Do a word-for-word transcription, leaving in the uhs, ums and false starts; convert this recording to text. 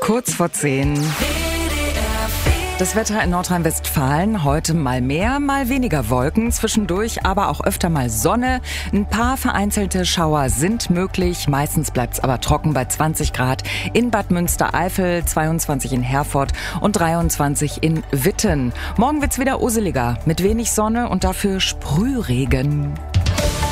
Kurz vor zehn. Das Wetter in Nordrhein-Westfalen, heute mal mehr, mal weniger Wolken, zwischendurch aber auch öfter mal Sonne. Ein paar vereinzelte Schauer sind möglich, meistens bleibt's aber trocken bei zwanzig Grad in Bad Münstereifel, zweiundzwanzig in Herford und dreiundzwanzig in Witten. Morgen wird's wieder useliger, mit wenig Sonne und dafür Sprühregen.